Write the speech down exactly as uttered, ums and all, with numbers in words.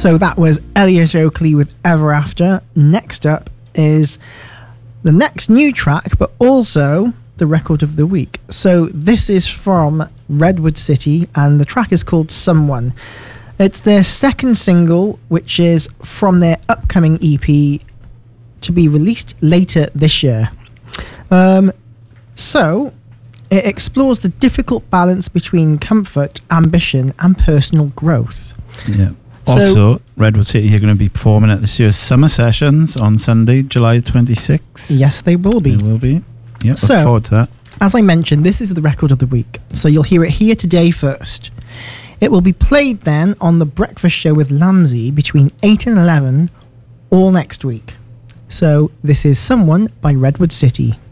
So that was Elliot Oakley with Ever After. Next up is the next new track, but also the record of the week. So this is from Redwood City, and the track is called Someone. It's their second single, which is from their upcoming E P to be released later this year. Um, so it explores the difficult balance between comfort, ambition, and personal growth. Yeah. Also, so, Redwood City are going to be performing at this year's Summer Sessions on Sunday, July twenty-sixth. Yes, they will be. They will be. Yeah, look so, forward to that. As I mentioned, this is the record of the week, so you'll hear it here today first. It will be played then on The Breakfast Show with Lamsey between eight and eleven all next week. So, this is Someone by Redwood City.